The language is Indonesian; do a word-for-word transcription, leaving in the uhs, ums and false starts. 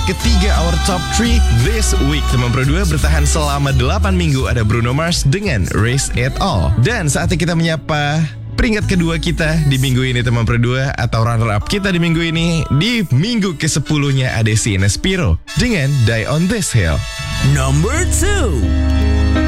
ketiga our top three this week. Teman Pro dua bertahan selama delapan minggu, ada Bruno Mars dengan Raise It All. Dan saatnya kita menyapa peringkat kedua kita di minggu ini teman Pro dua, atau runner up kita di minggu ini. Di minggu kesepuluhnya ada si Nespiro dengan Die on This Hill. Number two.